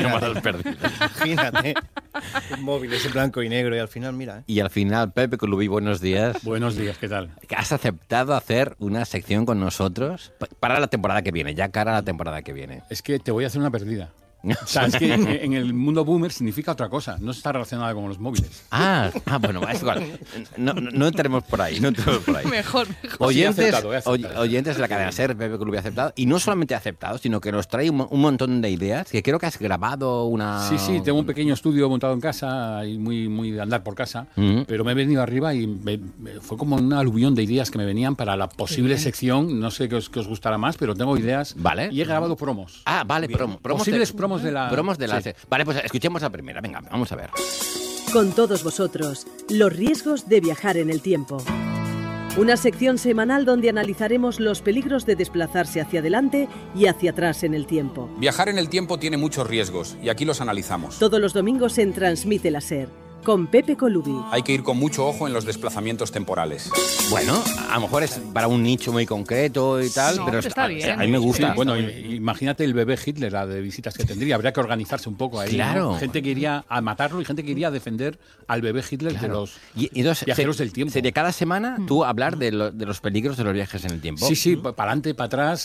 llamadas perdidas. Imagínate. Móviles en blanco y negro y al final, mira. Y al final, Pepe Colubi, buenos días. Buenos días, ¿qué tal? ¿Has aceptado hacer una sección con nosotros para la temporada que viene? Ya cara a la temporada que viene. Es que te voy a hacer una perdida. O sea, es que en el mundo boomer significa otra cosa, no está relacionada con los móviles. Bueno, es igual. No entremos por ahí, Mejor. Oyentes, he aceptado. oyentes de la cadena SER, Pepe Colubi ha aceptado. Y no solamente ha aceptado, sino que nos trae un montón de ideas, que creo que has grabado una... Sí, tengo un pequeño estudio montado en casa, y muy de andar por casa, pero me he venido arriba y fue como un aluvión de ideas que me venían para la posible sección, no sé qué os gustará más, pero tengo ideas. Vale. Y he grabado promos. Vale, Posibles promos de la... Promos de la... Sí. Vale, pues escuchemos la primera. Venga, vamos a ver. Con todos vosotros, los riesgos de viajar en el tiempo. Una sección semanal donde analizaremos los peligros de desplazarse hacia adelante y hacia atrás en el tiempo. Viajar en el tiempo tiene muchos riesgos y aquí los analizamos. Todos los domingos en Transmite la SER, con Pepe Colubi. Hay que ir con mucho ojo en los desplazamientos temporales. Bueno, a lo mejor es para un nicho muy concreto y tal, No, pero está bien. a mí me gusta. Sí, bueno, imagínate el bebé Hitler, la de visitas que tendría. Habría que organizarse un poco ahí. Claro. ¿no? Gente que iría a matarlo y gente que iría a defender al bebé Hitler de los entonces, viajeros del tiempo. Sería cada semana tú hablar de los peligros de los viajes en el tiempo. Sí, para adelante, para atrás.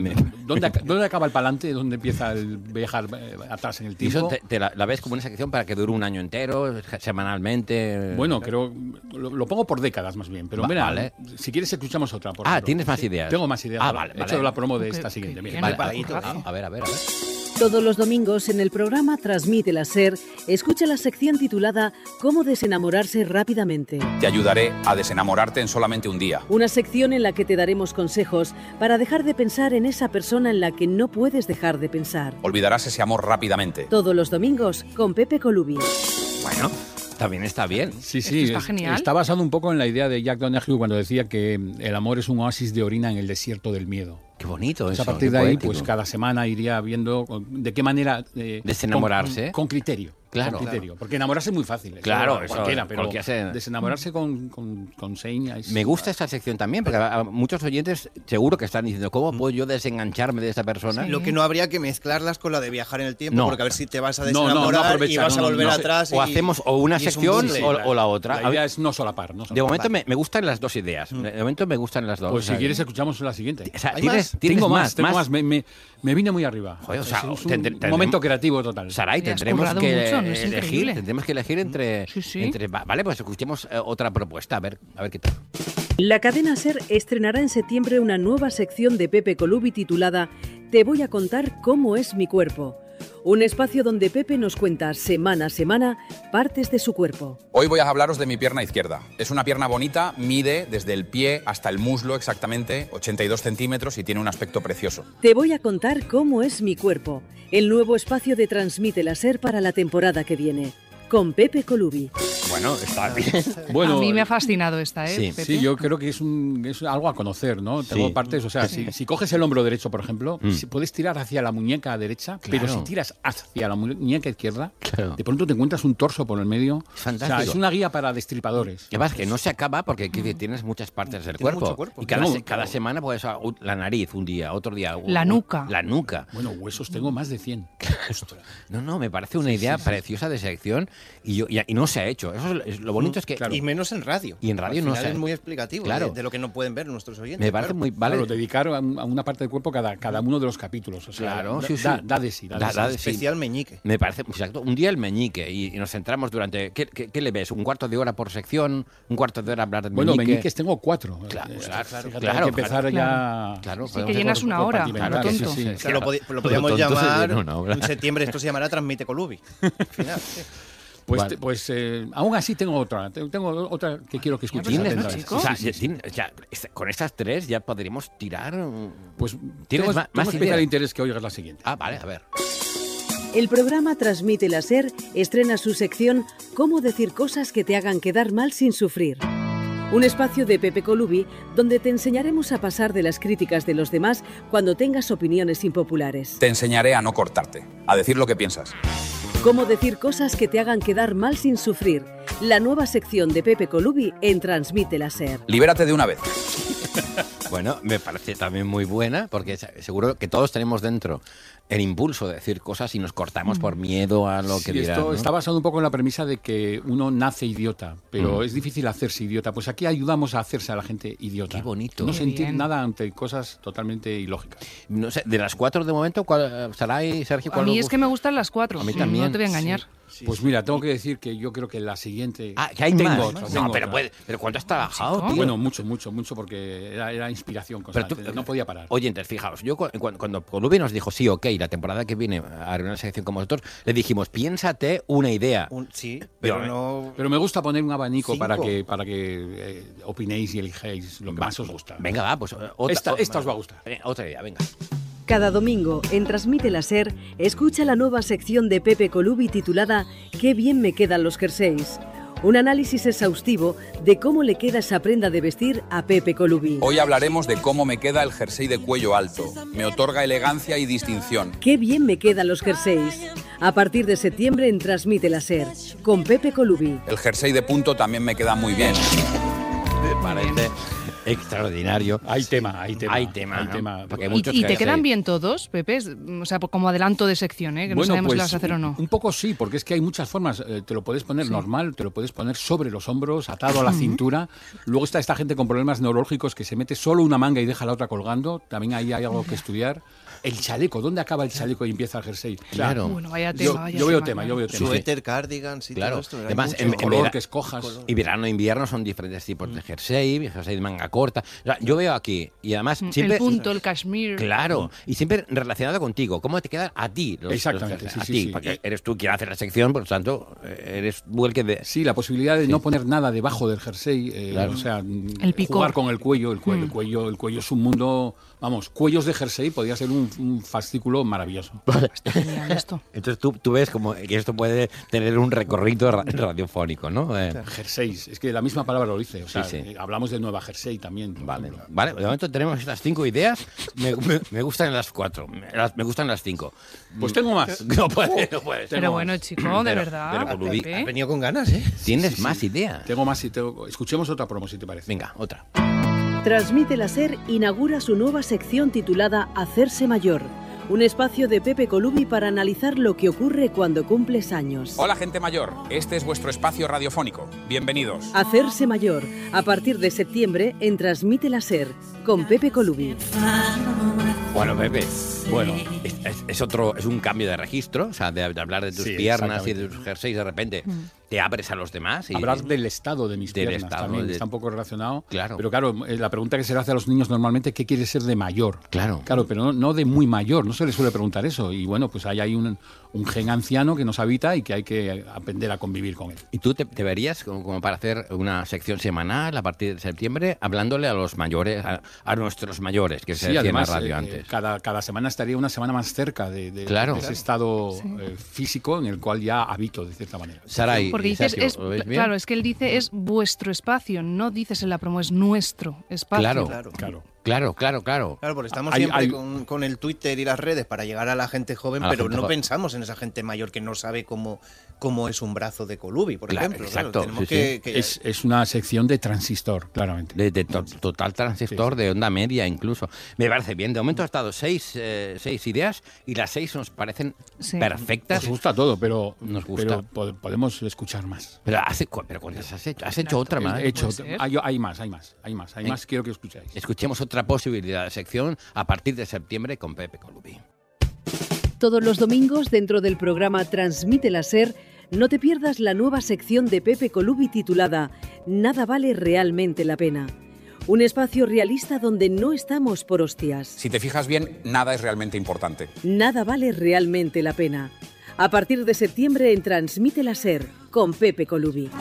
¿Dónde acaba el para adelante? ¿Dónde empieza el viajar atrás en el Y tiempo? eso te la ves como una sección para que dure un año entero, semanalmente. Bueno, creo lo pongo por décadas más bien. Pero mira, vale. si quieres escuchamos otra. Por ejemplo. ¿Tienes más ideas? Tengo más ideas. Vale. He hecho la promo de esta siguiente. Mira. Vale, Preparadito. a ver. Todos los domingos en el programa Transmite la SER, escucha la sección titulada ¿Cómo desenamorarse rápidamente? Te ayudaré a desenamorarte en solamente un día. Una sección en la que te daremos consejos para dejar de pensar en esa persona en la que no puedes dejar de pensar. Olvidarás ese amor rápidamente. Todos los domingos con Pepe Colubi. Bueno, también está bien. Sí, está genial. Está basado un poco en la idea de Jack Donaghy cuando decía que el amor es un oasis de orina en el desierto del miedo. Qué bonito Pues eso. a partir qué de ahí, poético. pues cada semana iría viendo de qué manera... Desenamorarse. Con criterio. Claro. Con criterio. Porque enamorarse es muy fácil. Claro, eso, cualquiera, pero cualquiera se- desenamorarse con señas... Me gusta esta sección también, porque a muchos oyentes seguro que están diciendo, ¿cómo puedo yo desengancharme de esa persona? Lo que no habría que mezclarlas con la de viajar en el tiempo, No. porque a ver si te vas a No, no desenamorar y aprovechar, vas a volver atrás. O hacemos o una y es un sección bucle. o la otra. La idea es no solapar. No De solapar. momento me gustan las dos ideas. De momento me gustan las dos. Pues O sea, si quieres escuchamos la siguiente. o sea, ¿Hay ¿tienes, más? tienes Tengo más? más. Me vine muy arriba. Joder, o sea, es un tendremos- momento creativo total. Saray, Te has tendremos currado que mucho, ¿no? Es increíble. elegir entre... Sí. Vale, pues escuchemos otra propuesta, a ver qué tal. La cadena SER estrenará en septiembre una nueva sección de Pepe Colubi titulada Te voy a contar cómo es mi cuerpo. Un espacio donde Pepe nos cuenta semana a semana partes de su cuerpo. Hoy voy a hablaros de mi pierna izquierda. Es una pierna bonita, mide desde el pie hasta el muslo exactamente 82 centímetros y tiene un aspecto precioso. Te voy a contar cómo es mi cuerpo. El nuevo espacio de Transmite la SER para la temporada que viene. Con Pepe Colubi. Bueno, está bien. Bueno, a mí me ha fascinado esta, ¿eh? Sí. Pepe? Sí, yo creo que es algo a conocer, ¿no? Tengo Sí. partes, o sea, si coges el hombro derecho, por ejemplo, si puedes tirar hacia la muñeca derecha, Claro. pero si tiras hacia la muñeca izquierda, Claro. de pronto te encuentras un torso por el medio. Es fantástico. O sea, es una guía para destripadores. Y además que no se acaba porque quiero decir, tienes muchas partes del Tiene cuerpo. mucho cuerpo. Y cada, Tengo- cada semana puedes la nariz un día, otro día. La nuca. La nuca. Bueno, huesos tengo más de 100. Ostras. No, me parece una idea preciosa de sección y no se ha hecho. Eso es lo bonito es que Claro. Y menos en radio. Y en radio Al no final sé. es muy explicativo Claro. de lo que no pueden ver nuestros oyentes. me parece claro. muy vale. Claro, dedicar a una parte del cuerpo cada uno de los capítulos. O sea, Claro, da, sí, sí. da de sí. Da de Da sí. de sí. Especial meñique. Me parece, exacto, un día el meñique y nos centramos durante, ¿qué le ves? ¿Un cuarto de hora por sección? ¿Un cuarto de hora hablar del Bueno, meñique? meñiques tengo 4. Claro, fíjate, claro, hay que empezar ya... Claro, Sí, podemos que llenas una hora. compartimentar, Claro que tonto. sí, sí. Es que lo Lo podríamos tonto se llamar llena una hora. en septiembre, esto se llamará Transmite Colubi. Al final, sí. Pues, Vale. aún así tengo otra. Tengo otra que quiero que escuchéis. ¿Tienes, atentamente. o sea, con estas tres ya podríamos tirar. Pues ¿Tienes tengo, más tengo especial ideas? interés que oigas la siguiente. Vale, a ver. El programa Transmite la SER estrena su sección Cómo decir cosas que te hagan quedar mal sin sufrir. Un espacio de Pepe Colubi donde te enseñaremos a pasar de las críticas de los demás cuando tengas opiniones impopulares. Te enseñaré a no cortarte, a decir lo que piensas. Cómo decir cosas que te hagan quedar mal sin sufrir. La nueva sección de Pepe Colubi en Transmite la SER. Libérate de una vez. Bueno, me parece también muy buena, porque seguro que todos tenemos dentro el impulso de decir cosas y nos cortamos por miedo a lo que dirán. Esto ¿no? está basado un poco en la premisa de que uno nace idiota, pero es difícil hacerse idiota. Pues aquí ayudamos a hacerse a la gente idiota. Qué bonito. No Qué sentir bien. nada ante cosas totalmente ilógicas. No sé, de las 4 de momento, Saray, Sergio, A ¿cuál mí os es que me gustan las 4. A mí también. No te voy a engañar. Pues mira, tengo que decir que yo creo que la siguiente... que hay tengo más. otra, No, tengo pero, otra. pero ¿cuánto has trabajado, tío? Bueno, mucho, porque era inspiración Pero constante, no podía parar. Oyentes, fijaos, yo cuando Colubi nos dijo sí, ok, la temporada que viene haré una sección con vosotros, le dijimos, piénsate una idea. Sí, pero no... Pero me gusta poner un abanico 5. para que opinéis y elijéis lo que más os gusta. Venga, va, pues otra. Esta os va a gustar. Otra idea, venga. Cada domingo, en Transmite la SER, escucha la nueva sección de Pepe Colubi titulada «Qué bien me quedan los jerseys». Un análisis exhaustivo de cómo le queda esa prenda de vestir a Pepe Colubi. Hoy hablaremos de cómo me queda el jersey de cuello alto. Me otorga elegancia y distinción. «Qué bien me quedan los jerseys». A partir de septiembre en Transmite la SER, con Pepe Colubi. El jersey de punto también me queda muy bien. Me parece extraordinario. Hay tema. Hay tema, ¿no? Porque hay ¿Y, muchos y te jerseys. quedan bien todos, Pepe? O sea, como adelanto de sección, ¿eh? Que no sabemos si las vas a hacer o no. Un poco sí, porque es que hay muchas formas. Te lo puedes poner normal, te lo puedes poner sobre los hombros, atado a la cintura. Luego está esta gente con problemas neurológicos que se mete solo una manga y deja la otra colgando. También ahí hay algo que estudiar. El chaleco, ¿dónde acaba el chaleco y empieza el jersey? O sea, Claro. Bueno, vaya tema, yo veo tema. Suéter, cardigan, sí, Claro. todo esto. Hay Además, mucho. en color vera- que escojas. Y verano e invierno son diferentes tipos de jersey de manga corta. O sea, yo veo aquí, y además siempre... El punto, el cashmere. Claro, y siempre relacionado contigo. ¿Cómo te quedan a ti los Exactamente, jerseys? sí, a ti, sí. porque eres tú quien hace la sección, por lo tanto, eres tú el que... Sí, la posibilidad de no poner nada debajo del jersey, Claro. o sea, El picor. jugar con el cuello, el cuello es un mundo, vamos, cuellos de jersey podría ser un fascículo maravilloso. Genial esto. Entonces tú ves como que esto puede tener un recorrido radiofónico, ¿no? Jerseys, es que la misma palabra lo dice, o sea, Sí. hablamos de Nueva Jersey también. Vale, de momento tenemos estas 5 ideas. Me gustan las 4, me gustan las 5. Pues tengo más. No puede ser. Pero bueno, chico, de verdad. pero Colubi, Pepe. Has venido con ganas, ¿eh? ¿Tienes más ideas? Tengo más y escuchemos otra promo si te parece. Venga, otra. Transmite la SER inaugura su nueva sección titulada Hacerse Mayor. Un espacio de Pepe Colubi para analizar lo que ocurre cuando cumples años. Hola, gente mayor. Este es vuestro espacio radiofónico. Bienvenidos. Hacerse Mayor, a partir de septiembre en Transmite la SER, con Pepe Colubi. Bueno, Pepe, es un cambio de registro, o sea, de hablar de tus Sí, piernas y exactamente. de tus jerseys, de repente te abres a los demás. Y, Hablar del estado de mis del piernas estado también, de- está un poco relacionado. Claro. Pero claro, la pregunta que se le hace a los niños normalmente, ¿qué quiere ser de mayor? Claro. Claro, pero no de muy mayor, no se le suele preguntar eso. Y bueno, pues ahí hay un gen anciano que nos habita y que hay que aprender a convivir con él. ¿Y tú te verías como para hacer una sección semanal a partir de septiembre, hablándole a los mayores, a nuestros mayores, que se Sí, decía en la además, radio antes? cada semana estaría una semana más cerca de Claro. ese estado físico en el cual ya habito, de cierta manera. Saray, Porque dices, Sergio, ¿lo veis bien? claro, es que él dice es vuestro espacio, no dices en la promo, es nuestro espacio. Claro. Claro. Claro. Claro, porque estamos Hay- siempre hay- con el Twitter y las redes para llegar a la gente joven, A la pero gente no joven. pensamos en esa gente mayor que no sabe cómo es un brazo de Colubi, por Claro, ejemplo. exacto, Tenemos sí, que Es una sección de transistor, claramente. De total transistor, de onda media incluso. Me parece bien. De momento ha estado seis ideas y las 6 nos parecen Sí. perfectas. Nos gusta todo, pero, Nos gusta. pero podemos escuchar más. Pero ¿cuántas has hecho? ¿Has hecho otra más? He hecho, puede ser. hay más, quiero que escucháis. Escuchemos otra posibilidad de sección a partir de septiembre con Pepe Colubi. Todos los domingos, dentro del programa Transmite la SER, no te pierdas la nueva sección de Pepe Colubi titulada Nada vale realmente la pena. Un espacio realista donde no estamos por hostias. Si te fijas bien, nada es realmente importante. Nada vale realmente la pena. A partir de septiembre en Transmite la SER, con Pepe Colubi.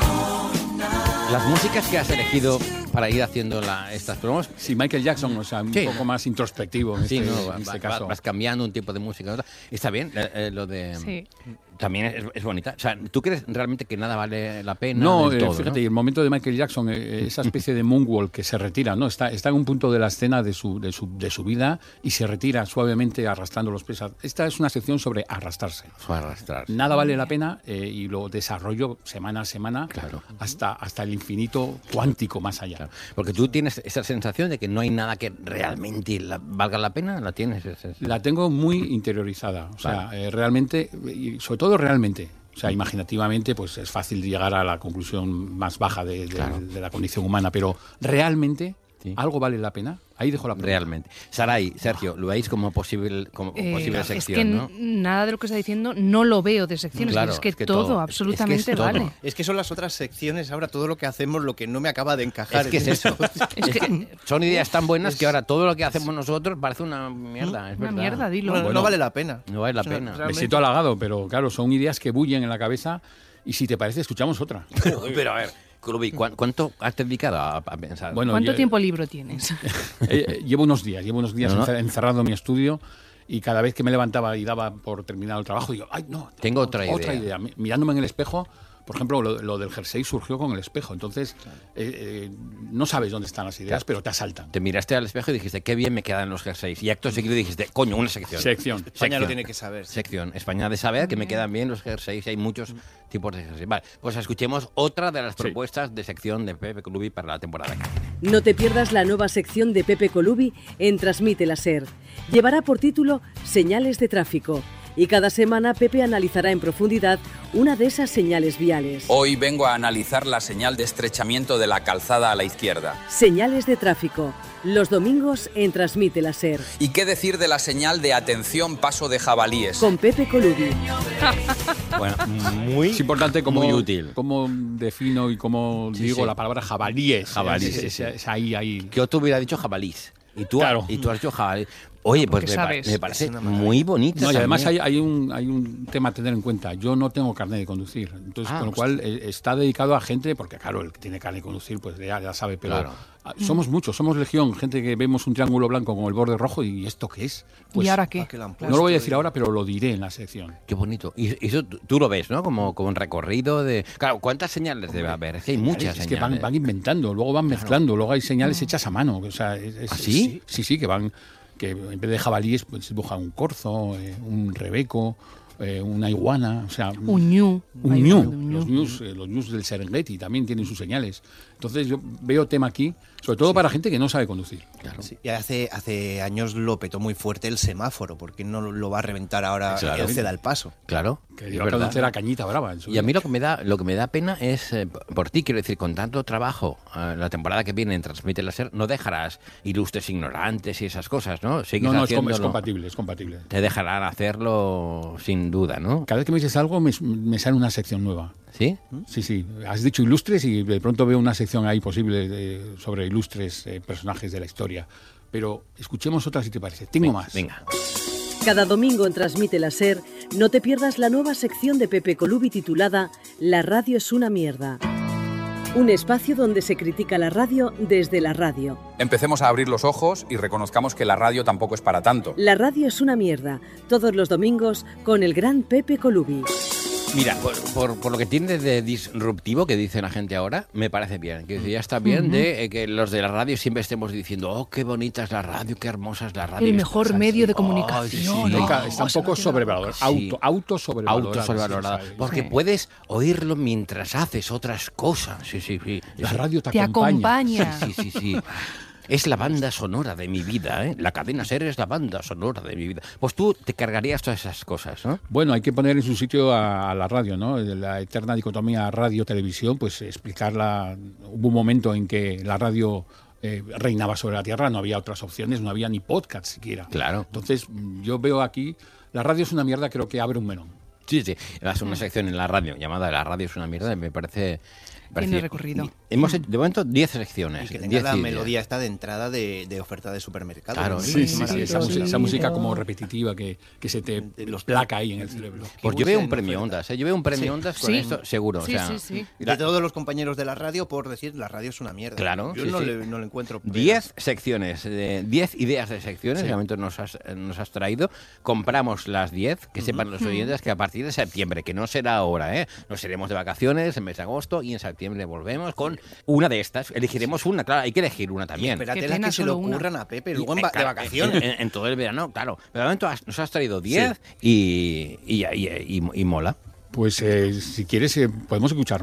Las músicas que has elegido para ir haciendo estas promos, Sí, Michael Jackson, o sea, un Sí. poco más introspectivo en sí, este, ¿no? en este Vas caso. cambiando un tipo de música a otra. Está bien, lo de... Sí. También es bonita. O sea, ¿tú crees realmente que nada vale la pena? No, del todo, fíjate, ¿no? y el momento de Michael Jackson, esa especie de moonwalk que se retira, ¿no? Está en un punto de la escena de su vida y se retira suavemente arrastrando los pies. Esta es una sección sobre arrastrarse. Fue arrastrar. Nada vale la pena y lo desarrollo semana a semana Claro. hasta el infinito cuántico más allá. Claro. Porque tú tienes esa sensación de que no hay nada que realmente valga la pena, ¿la tienes? La tengo muy interiorizada, o sea, realmente, y sobre todo realmente. O sea, imaginativamente, pues es fácil llegar a la conclusión más baja de la condición humana, pero realmente, ¿algo vale la pena? Ahí dejo la pregunta. Realmente. Saray, Sergio, ¿lo veis como posible sección? Es que ¿no? nada de lo que está diciendo no lo veo de secciones, Claro, es que todo, absolutamente es que es todo. vale. Es que son las otras secciones, ahora todo lo que hacemos, lo que no me acaba de encajar. Es que es eso. Es que Son ideas tan buenas que ahora todo lo que hacemos nosotros parece una mierda. Es una verdad. mierda, dilo. Bueno, no vale la pena. No vale la O sea, pena. realmente- Me siento halagado, pero claro, son ideas que bullen en la cabeza y si te parece, escuchamos otra. Pero a ver, Clubi, ¿cuánto has dedicado a pensar? Bueno, ¿Cuánto yo- tiempo libre tienes? Llevo unos días No. encerrado en mi estudio y cada vez que me levantaba y daba por terminado el trabajo, digo, ay, no, Tengo otra idea. idea. Mirándome en el espejo, por ejemplo, lo del jersey surgió con el espejo, entonces no sabes dónde están las ideas, pero te asaltan. Te miraste al espejo y dijiste, qué bien me quedan los jerseys. Y acto seguido dijiste, coño, una sección. Sección. España lo tiene que saber. Sección. España de saber que me quedan bien los jerseys. Hay muchos tipos de jerseys. Vale, pues escuchemos otra de las propuestas de sección de Pepe Clubi para la temporada que viene. No te pierdas la nueva sección de Pepe Colubi en Transmite la SER. Llevará por título Señales de tráfico. Y cada semana Pepe analizará en profundidad una de esas señales viales. Hoy vengo a analizar la señal de estrechamiento de la calzada a la izquierda. Señales de tráfico. Los domingos en Transmite la SER. ¿Y qué decir de la señal de atención paso de jabalíes? Con Pepe Colubi. Bueno, muy Es importante cómo, muy útil. cómo defino y cómo Sí, digo sí. la palabra jabalíes. Jabalíes, Es ahí. Que yo te hubiera dicho jabalís. Y tú, Claro. y tú has dicho jabalí. Oye, pues Porque me sabes. parece Es una maravilla. muy bonita. No, y además también. hay un tema a tener en cuenta. Yo no tengo carnet de conducir. Entonces, Ah, con lo cual está dedicado a gente, porque claro, el que tiene carnet de conducir, pues ya sabe, pero Claro. somos muchos, somos legión, gente que vemos un triángulo blanco con el borde rojo y ¿esto qué es? Pues, ¿Y ahora qué? ¿para qué la han no lo voy a decir ahora, pero lo diré en la sección. Qué bonito. Y eso tú lo ves, ¿no? Como un recorrido de... Claro, ¿cuántas señales debe haber? Es que hay muchas Es que señales. van inventando, luego van mezclando, luego hay señales hechas a mano. O sea, ¿Ah, sí? Sí, que en vez de jabalíes pues dibuja un corzo, un rebeco, una iguana, o sea, Un ñu. un Ahí ñu. va, un ñu. Los ñus del Serengeti también tienen sus señales. Entonces yo veo tema aquí, sobre todo para gente que no sabe conducir. Sí, y hace años lo petó muy fuerte el semáforo, porque no lo va a reventar ahora Claro. el ceda el paso. Claro. Que es dio a verdad. conocer a Cañita Brava. en su Y a mí día. lo que me da pena es, por ti, quiero decir, con tanto trabajo, la temporada que viene en Transmite la SER, no dejarás ilustres ignorantes y esas cosas, ¿no? Sigues No, es haciéndolo. compatible, es compatible. Te dejarán hacerlo sin duda, ¿no? Cada vez que me dices algo me sale una sección nueva. ¿Sí? Sí. Has dicho ilustres y de pronto veo una sección ahí posible sobre ilustres personajes de la historia. Pero escuchemos otra si te parece. Tengo más. Venga. Cada domingo en Transmite la SER, no te pierdas la nueva sección de Pepe Colubi titulada La radio es una mierda. Un espacio donde se critica la radio desde la radio. Empecemos a abrir los ojos y reconozcamos que la radio tampoco es para tanto. La radio es una mierda. Todos los domingos con el gran Pepe Colubi. Mira, por lo que tiene de disruptivo que dice la gente ahora, me parece bien. Que ya está bien de que los de la radio siempre estemos diciendo, oh, qué bonita es la radio, qué hermosa es la radio. El y mejor cosas medio de así. comunicación. Ay, sí. Está un poco sobrevalorado. Sí. Auto sobrevalorado. Autosobrevalorada. Porque puedes oírlo mientras haces otras cosas. Sí. La radio te Te acompaña. acompaña. Sí. Es la banda sonora de mi vida, ¿eh? La cadena SER es la banda sonora de mi vida. Pues tú te cargarías todas esas cosas, ¿no? Bueno, hay que poner en su sitio a la radio, ¿no? La eterna dicotomía radio-televisión, pues explicarla. Hubo un momento en que la radio reinaba sobre la tierra, no había otras opciones, no había ni podcast siquiera. Claro. Entonces, yo veo aquí, la radio es una mierda, creo que abre un melón. Sí. Hace una sección en la radio llamada La radio es una mierda y me parece... Tiene recorrido. Hemos hecho, de momento, 10 secciones. Y que tenga 10 la ideas. melodía esta de entrada de oferta de supermercado. Claro, ¿no? sí, Esa música como repetitiva que se te los placa ahí en el cerebro. Pues que yo veo guste un premio en Ondas, ¿eh? Yo veo un premio Sí. Ondas con Sí. esto, seguro. Sí, o sea, sí. Y de todos los compañeros de la radio por decir la radio es una mierda. Claro, Yo sí, no, sí. Le encuentro. 10 secciones, 10 ideas de secciones, de momento nos has traído. Compramos las 10, que sepan los oyentes que a partir de septiembre, que no será ahora, nos iremos de vacaciones en mes de agosto y en septiembre volvemos con una de estas. Elegiremos una, claro, hay que elegir una también. Espérate Que las tenga que se le solo una. ocurran a Pepe, luego Y, de claro, vacaciones. En todo el verano, claro. Pero de momento nos has traído 10 y mola. Pues si quieres podemos escuchar más.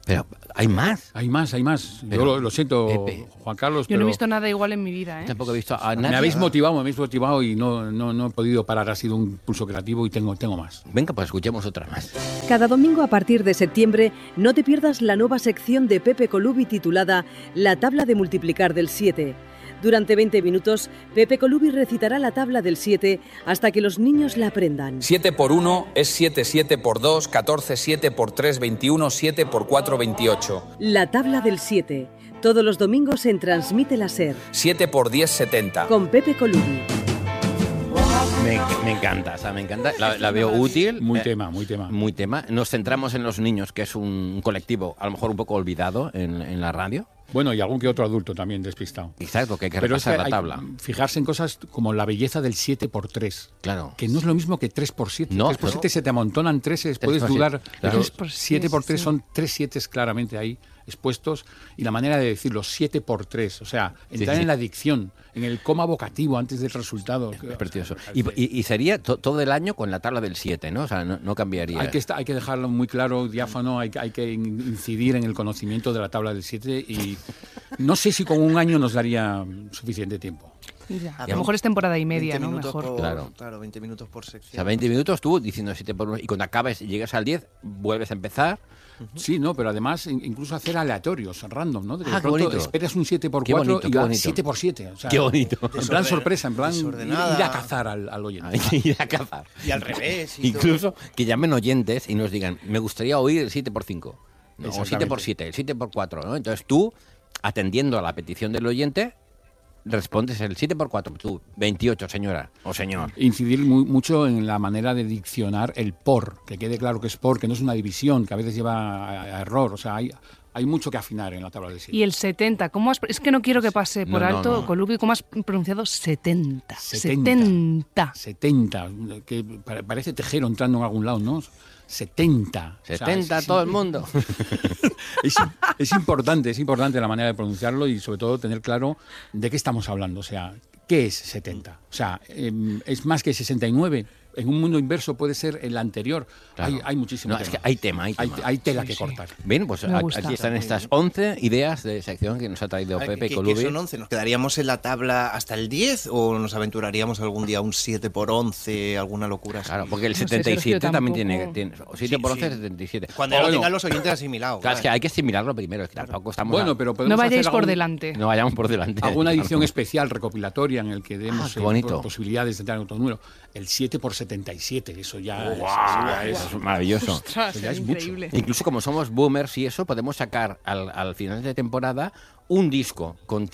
Pero hay más. Hay más. Pero, Yo lo siento, Pepe, Juan Carlos, Yo no he visto nada igual en mi vida, ¿eh? Tampoco he visto a nadie. me habéis motivado y no he podido parar. Ha sido un impulso creativo y tengo más. Venga, pues escuchemos otra más. Cada domingo a partir de septiembre no te pierdas la nueva sección de Pepe Colubi titulada La tabla de multiplicar del 7. Durante 20 minutos, Pepe Colubi recitará la tabla del 7 hasta que los niños la aprendan. 7 por 1 es 7, 7 por 2, 14, 7 por 3, 21, 7 por 4, 28. La tabla del 7. Todos los domingos en Transmite la SER. 7 por 10, 70. Con Pepe Colubi. Me encanta, o sea, me encanta. La veo útil. Muy Muy tema. Nos centramos en los niños, que es un colectivo a lo mejor un poco olvidado en la radio. Bueno, y algún que otro adulto también despistado. Exacto, que hay que Pero es repasar que la tabla. hay que fijarse en cosas como la belleza del 7x3. Claro. Que no es lo mismo que 3x7. No, 3x7 se te amontonan 3, puedes 3x7, dudar. claro. Pero 7x3 son 3 7 claramente ahí expuestos. Y la manera de decirlo, 7x3. O sea, entrar en la dicción, en el coma vocativo antes del resultado. Es precioso. Y sería todo el año con la tabla del 7, ¿no? O sea, no cambiaría. Hay que dejarlo muy claro, diáfano, hay que incidir en el conocimiento de la tabla del 7 y no sé si con un año nos daría suficiente tiempo. Ya, a lo mejor es temporada y media, ¿no? Mejor. Claro, 20 minutos por sección. O sea, 20 minutos tú diciendo 7 por 1 y cuando acabes y llegas al 10, vuelves a empezar. Sí, no, pero además incluso hacer aleatorios, random, ¿no? De qué pronto bonito. esperas un 7x4 Qué bonito, y qué va bonito. 7x7. O sea, Qué bonito. En plan sorpresa, en plan ir desordenada. a cazar al oyente. Ir a cazar. Y al revés. y Incluso que llamen oyentes y nos digan, me gustaría oír el 7x5, ¿no? O Exactamente. 7x7, el 7x4, ¿no? Entonces tú, atendiendo a la petición del oyente, respondes el 7x4, tú, 28, señora o señor. Incidir mucho en la manera de diccionar el por, que quede claro que es por, que no es una división, que a veces lleva a error. O sea, hay mucho que afinar en la tabla del 7. Y el 70, es que no quiero que pase por alto, Colubi, ¿cómo has pronunciado 70? 70. 70, que parece tejero entrando en algún lado, ¿no? 70. 70 todo el mundo. Es importante la manera de pronunciarlo y sobre todo tener claro de qué estamos hablando. O sea, ¿qué es 70? O sea, ¿es más que 69? En un mundo inverso puede ser el anterior. Claro. Hay muchísimo No, tema. es que hay tema. Hay tela que cortar. Bien, pues Me gusta. aquí están estas 11 ideas de sección que nos ha traído Pepe ¿Qué Colubi. son 11? ¿Nos quedaríamos en la tabla hasta el 10 o nos aventuraríamos algún día un 7 por 11, alguna locura así? Claro, porque el No sé, 77 Sergio, también tampoco. tiene 7 por 11 sí. es 77. Cuando ya lo Bueno. tengan los oyentes asimilados. Claro, es que hay que asimilarlo primero, es que tampoco estamos Bueno, pero podemos No vayáis hacer por delante. no vayamos por delante. alguna edición especial recopilatoria en el que demos qué bonito. posibilidades de tener otro número. El 7 por 77, eso ya Eso es maravilloso. Ostras, ya es es mucho. increíble. Incluso como somos boomers y eso, podemos sacar al final de temporada un disco con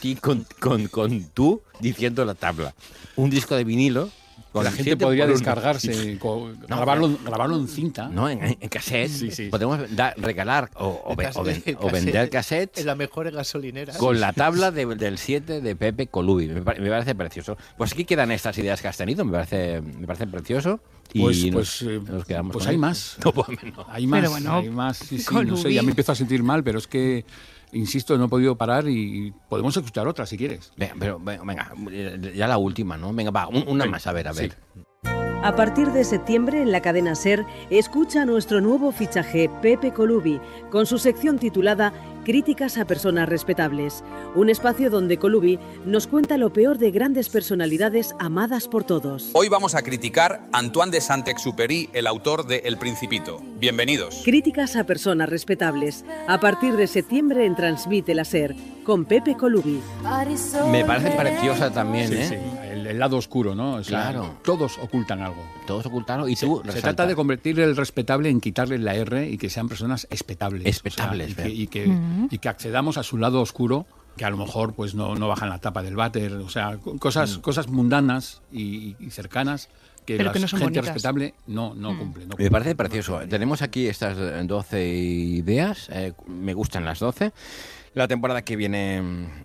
tú diciendo la tabla. Un disco de vinilo. Con la gente 7 podría por 1. descargarse, No, grabarlo en cinta. No, en cassette. Sí. Podemos regalar o vender cassettes Es la mejor gasolinera. con la tabla del 7 de Pepe Colubi. Me parece precioso. Pues aquí quedan estas ideas que has tenido, me parece precioso. Y nos quedamos pues con hay ello. más. No, pues no. Hay más, Pero bueno, hay más. Sí, no Colubi. sé, ya me empiezo a sentir mal, pero es que, insisto, no he podido parar y podemos escuchar otra si quieres. Venga, ya la última, ¿no? Venga, va, una más, a ver. Sí. A partir de septiembre en la cadena SER, escucha nuestro nuevo fichaje Pepe Colubi, con su sección titulada Críticas a personas respetables. Un espacio donde Colubi nos cuenta lo peor de grandes personalidades amadas por todos. Hoy vamos a criticar a Antoine de Saint-Exupéry, el autor de El Principito. Bienvenidos. Críticas a personas respetables. A partir de septiembre en Transmite la SER, con Pepe Colubi. Me parece preciosa también, Sí, ¿eh? sí, el lado oscuro, ¿no? O sea, Claro. Todos ocultan algo. Todos ocultaron y tú Se resaltas. trata de convertir el respetable en quitarle la R y que sean personas espetables. Espetables, O sea, y que accedamos a su lado oscuro, que a lo mejor pues no bajan la tapa del váter. O sea, cosas mundanas y cercanas que Pero la que no son gente bonitas. respetable no cumple. no Me cumple. parece precioso. Tenemos aquí estas 12 ideas. Me gustan las 12. La temporada que viene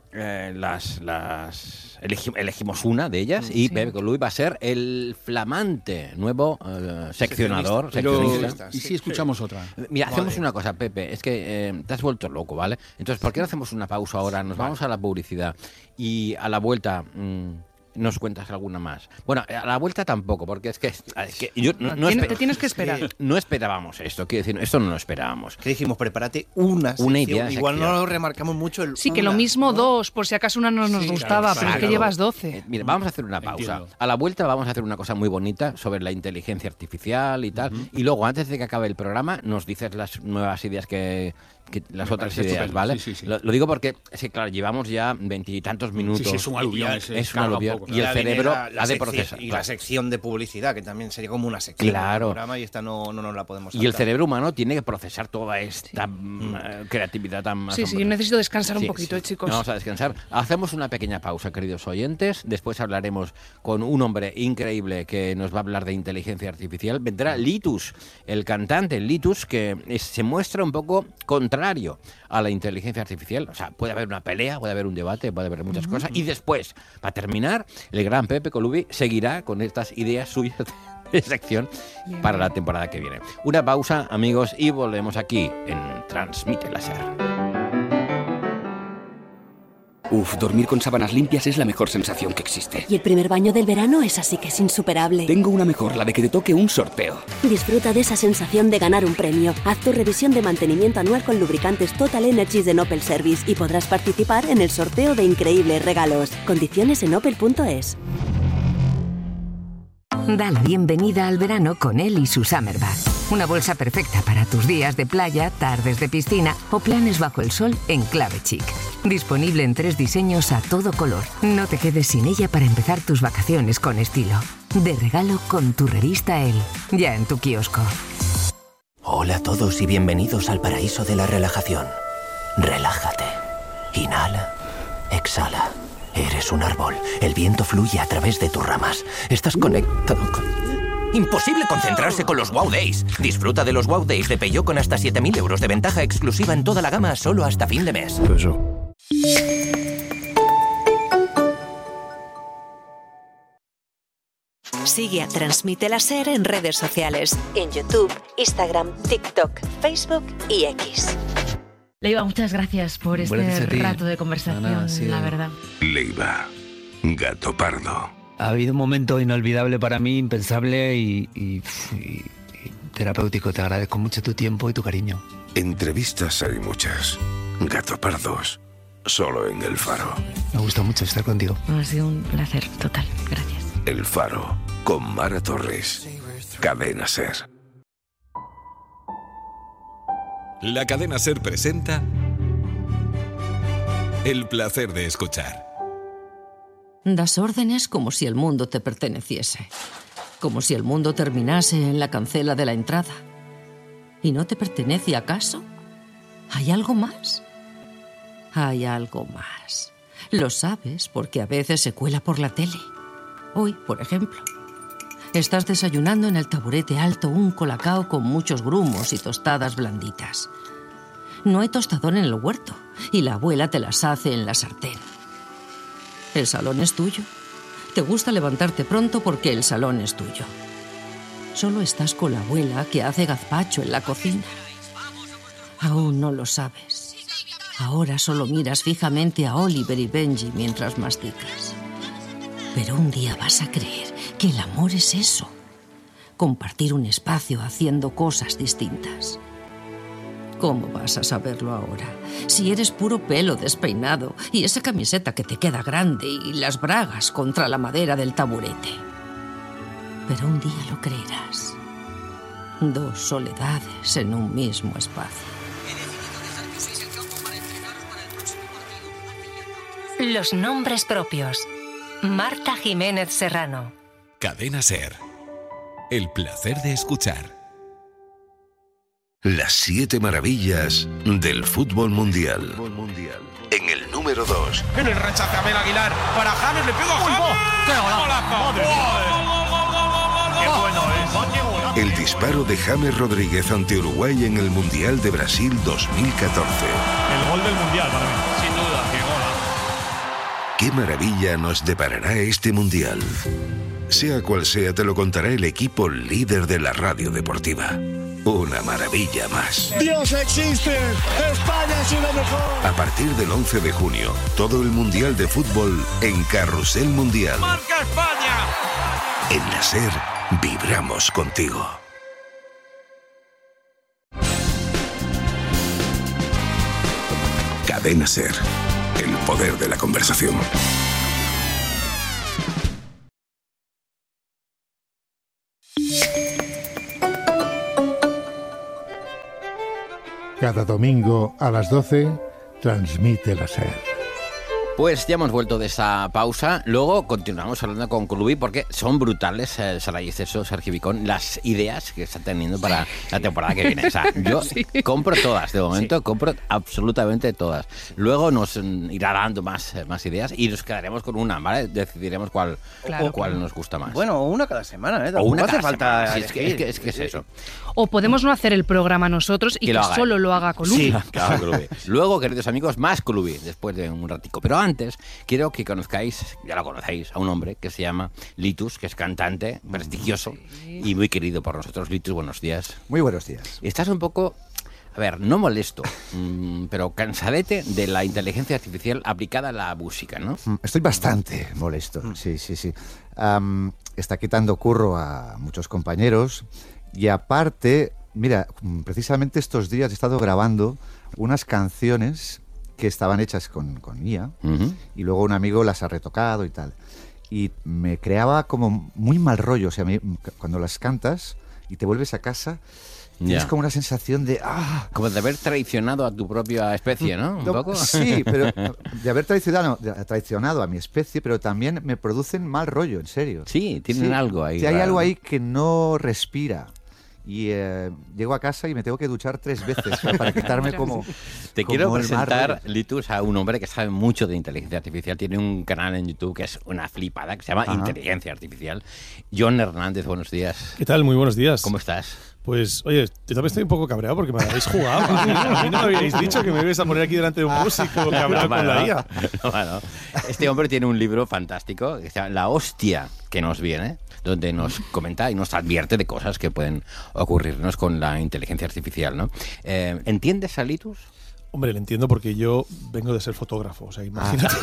elegimos una de ellas y Pepe Colubi va a ser el flamante nuevo seccionador. Pero, seccionista. ¿y si escuchamos otra? Mira, hacemos una cosa, Pepe. Es que te has vuelto loco, ¿vale? Entonces, ¿por qué no hacemos una pausa ahora? Nos vamos a la publicidad y a la vuelta nos cuentas alguna más. Bueno, a la vuelta tampoco, porque es que yo te tienes que esperar. No esperábamos esto, quiero decir, esto no lo esperábamos. ¿Qué dijimos? Prepárate una idea. Igual no lo remarcamos mucho. Sí, que lo mismo, ¿no? 2, por si acaso una no nos gustaba, pero es que llevas 12. Mira, vamos a hacer una pausa. Entiendo. A la vuelta vamos a hacer una cosa muy bonita sobre la inteligencia artificial y tal. Y luego, antes de que acabe el programa, nos dices las nuevas ideas que las otras ideas, estupendo. ¿Vale? Sí. Lo digo porque, sí, claro, llevamos ya 20 y tantos minutos. Sí, es un aluvión. Es un aluvión. Y el cerebro ha de procesar. Y la sección de publicidad, que también sería como una sección del programa, y esta no nos la podemos saltar. Y el cerebro humano tiene que procesar toda esta creatividad tan... Sí, yo necesito descansar un poquito, chicos. Vamos a descansar. Hacemos una pequeña pausa, queridos oyentes. Después hablaremos con un hombre increíble que nos va a hablar de inteligencia artificial. Vendrá Litus, el cantante Litus, que se muestra un poco contrario a la inteligencia artificial. O sea, puede haber una pelea, puede haber un debate, puede haber muchas cosas. Y después, para terminar, el gran Pepe Colubi seguirá con estas ideas suyas de sección para la temporada que viene. Una pausa, amigos, y volvemos aquí en Transmite Láser. Dormir con sábanas limpias es la mejor sensación que existe. Y el primer baño del verano es así que es insuperable. Tengo una mejor, la de que te toque un sorteo. Disfruta de esa sensación de ganar un premio. Haz tu revisión de mantenimiento anual con lubricantes Total Energies de Opel Service y podrás participar en el sorteo de increíbles regalos. Condiciones en opel.es. Da la bienvenida al verano con él y su Summer Bag. Una bolsa perfecta para tus días de playa, tardes de piscina o planes bajo el sol en clave chic. Disponible en 3 diseños a todo color. No te quedes sin ella para empezar tus vacaciones con estilo. De regalo con tu revista Elle, ya en tu kiosco. Hola a todos y bienvenidos al paraíso de la relajación. Relájate. Inhala. Exhala. Eres un árbol. El viento fluye a través de tus ramas. Estás conectado con... Imposible concentrarse con los Wow Days. Disfruta de los Wow Days de Peugeot con hasta 7.000 euros de ventaja exclusiva en toda la gama solo hasta fin de mes. Sigue a Transmite Láser en redes sociales. En YouTube, Instagram, TikTok, Facebook y X. Leiva, muchas gracias por este rato de conversación, la verdad. Leiva, gato pardo. Ha habido un momento inolvidable para mí, impensable y terapéutico. Te agradezco mucho tu tiempo y tu cariño. Entrevistas hay muchas. Gato pardos, solo en El Faro. Me gusta mucho estar contigo. Ha sido un placer total, gracias. El Faro, con Mara Torres. Cadena SER. La Cadena SER presenta El placer de escuchar. Das órdenes como si el mundo te perteneciese. Como si el mundo terminase en la cancela de la entrada. ¿Y no te pertenece acaso? ¿Hay algo más? Hay algo más. Lo sabes porque a veces se cuela por la tele. Hoy, por ejemplo, estás desayunando en el taburete alto un colacao con muchos grumos y tostadas blanditas. No hay tostador en el huerto y la abuela te las hace en la sartén. El salón es tuyo. Te gusta levantarte pronto porque el salón es tuyo. Solo estás con la abuela que hace gazpacho en la cocina. Aún no lo sabes. Ahora solo miras fijamente a Oliver y Benji mientras masticas. Pero un día vas a creer que el amor es eso. Compartir un espacio haciendo cosas distintas. ¿Cómo vas a saberlo ahora? Si eres puro pelo despeinado y esa camiseta que te queda grande y las bragas contra la madera del taburete. Pero un día lo creerás. 2 soledades en un mismo espacio. Los nombres propios. Marta Jiménez Serrano. Cadena SER. El placer de escuchar. Las 7 maravillas del fútbol mundial. En el número 2. En el rechace Abel Aguilar para James, le pegó a James. ¡Qué golazo! ¡Qué bueno es! El disparo de James Rodríguez ante Uruguay en el Mundial de Brasil 2014. El gol del Mundial para mí. Sin duda, qué gol. ¿Qué maravilla nos deparará este Mundial? Sea cual sea, te lo contará el equipo líder de la radio deportiva. una maravilla más. ¡Dios existe! ¡España es lo mejor! A partir del 11 de junio, todo el Mundial de Fútbol en Carrusel Mundial. ¡Marca España! En la SER, vibramos contigo. Cadena SER. El poder de la conversación. Cada domingo a las 12, transmite la SER. Pues ya hemos vuelto de esa pausa. Luego continuamos hablando con Colubi porque son brutales, Saray Esteso, Sergio Vicón, las ideas que están teniendo para la temporada que viene. O sea, yo compro todas, de momento compro absolutamente todas. Luego nos irá dando más ideas y nos quedaremos con una, ¿vale? Decidiremos cuál nos gusta más. Bueno, una cada semana, ¿eh? O una hace cada falta. semana. Sí, es que es eso. O podemos no hacer el programa nosotros y que solo lo haga Colubi. Sí, claro, Colubi. Luego, queridos amigos, más Colubi, después de un ratico. Pero antes, quiero que conozcáis, ya lo conocéis, a un hombre que se llama Litus, que es cantante, prestigioso y muy querido por nosotros. Litus, buenos días. Muy buenos días. Estás un poco, a ver, no molesto, pero cansadete de la inteligencia artificial aplicada a la música, ¿no? Estoy bastante molesto, sí. Está quitando curro a muchos compañeros y aparte, mira, precisamente estos días he estado grabando unas canciones que estaban hechas con IA y luego un amigo las ha retocado y tal. Y me creaba como muy mal rollo. O sea, cuando las cantas y te vuelves a casa, tienes como una sensación de... Como de haber traicionado a tu propia especie, ¿no? ¿Un poco? Sí, pero de haber traicionado a mi especie, pero también me producen mal rollo, en serio. Sí, tienen algo ahí. Sí, hay algo ahí que no respira. Y llego a casa y me tengo que duchar 3 veces para quitarme como... Te quiero presentar, Litus, a un hombre que sabe mucho de inteligencia artificial. Tiene un canal en YouTube que es una flipada, que se llama Inteligencia Artificial. John Hernández, buenos días. ¿Qué tal? Muy buenos días. ¿Cómo estás? Pues, oye, yo también estoy un poco cabreado porque me habéis jugado. A mí no me habéis dicho que me ibais a poner aquí delante de un músico cabreado con la IA. Bueno, este hombre tiene un libro fantástico que se llama La hostia que nos viene, donde nos comenta y nos advierte de cosas que pueden ocurrirnos con la inteligencia artificial, ¿no? ¿Entiendes a Litus? Hombre, le entiendo porque yo vengo de ser fotógrafo, o sea, imagínate.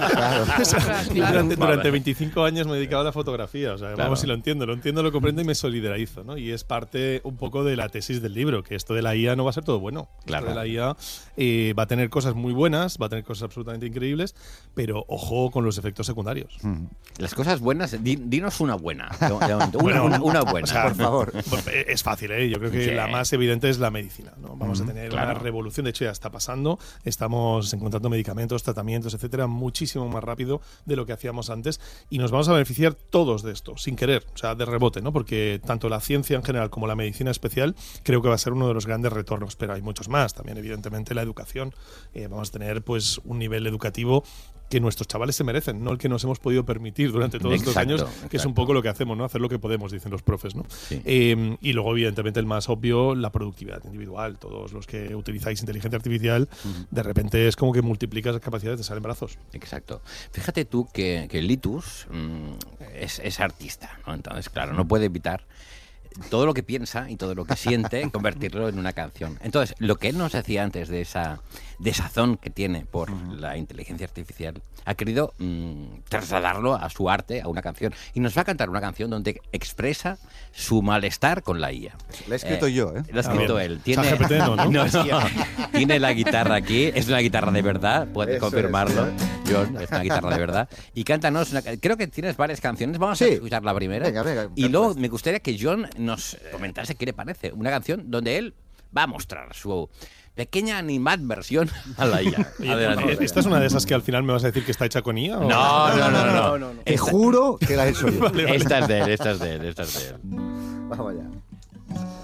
Claro. Durante 25 años me he dedicado a la fotografía, o sea, vamos, si lo entiendo, lo comprendo y me solidarizo, ¿no? Y es parte un poco de la tesis del libro, que esto de la IA no va a ser todo bueno. Claro. Esto de la IA va a tener cosas muy buenas, va a tener cosas absolutamente increíbles, pero ojo con los efectos secundarios. Las cosas buenas, dinos una buena. Una buena, o sea, por favor. Es fácil, ¿eh? Yo creo que la más evidente es la medicina, ¿no? Vamos a tener una revolución, de hecho ya está pasando. Estamos encontrando medicamentos, tratamientos, etcétera, muchísimo más rápido de lo que hacíamos antes y nos vamos a beneficiar todos de esto, sin querer, o sea, de rebote, ¿no? Porque tanto la ciencia en general como la medicina especial creo que va a ser uno de los grandes retornos, pero hay muchos más. También, evidentemente, la educación. Vamos a tener pues un nivel educativo que nuestros chavales se merecen, no el que nos hemos podido permitir durante todos estos años, que es un poco lo que hacemos, ¿no? Hacer lo que podemos, dicen los profes, ¿no? Sí. Y luego, evidentemente, el más obvio, la productividad individual. Todos los que utilizáis inteligencia artificial, de repente es como que multiplicas las capacidades, te salen brazos. Exacto. Fíjate tú que Litus es artista, ¿no? Entonces, claro, no puede evitar todo lo que piensa y todo lo que siente, convertirlo en una canción. Entonces, lo que él nos decía antes de esa desazón que tiene por la inteligencia artificial, ha querido trasladarlo a su arte, a una canción. Y nos va a cantar una canción donde expresa su malestar con la IA. La he escrito yo, ¿eh? Lo ha escrito él. Tiene, ¿no? Tiene la guitarra aquí, es una guitarra de verdad, puedes confirmarlo, John, es una guitarra de verdad. Y cántanos, creo que tienes varias canciones, vamos a escuchar la primera. Venga, y luego me gustaría que John nos comentase qué le parece. Una canción donde él va a mostrar su pequeña animadversión a la IA. Adelante. ¿Esta es una de esas que al final me vas a decir que está hecha con IA? No. Te juro que la he hecho yo. Esta es de él. Vamos allá.